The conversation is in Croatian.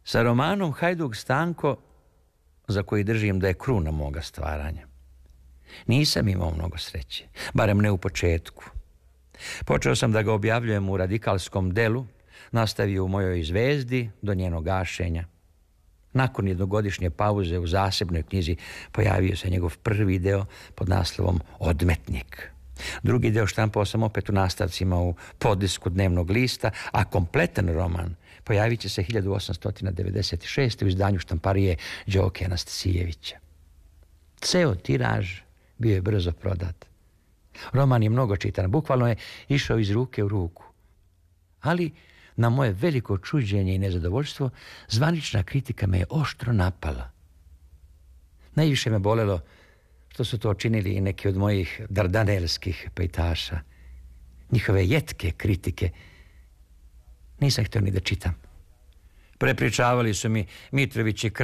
Sa romanom Hajduk Stanko, za koji držim da je kruna moga stvaranja, nisam imao mnogo sreće, barem ne u početku. Počeo sam da ga objavljujem u radikalskom delu, nastavio u mojoj Zvezdi do njenog gašenja. Nakon jednogodišnje pauze u zasebnoj knjizi pojavio se njegov prvi deo pod naslovom Odmetnik. Drugi deo štampao sam opet u nastavcima u podisku Dnevnog lista, a kompletan roman pojavit će se 1896. u izdanju štamparije Đoke Anastasijevića. Ceo tiraž bio je brzo prodat. Roman je mnogo čitan, bukvalno je išao iz ruke u ruku. Ali, na moje veliko čuđenje i nezadovoljstvo, zvanična kritika me je oštro napala. Najviše me bolelo što su to činili i neki od mojih dardanelskih pejtaša. Njihove jetke kritike nisam htio ni da čitam. Prepričavali su mi Mitrović i